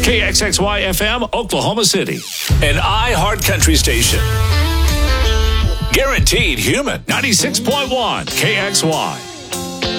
KXXY FM, Oklahoma City. An iHeart Country station. Guaranteed human. 96.1 KXY.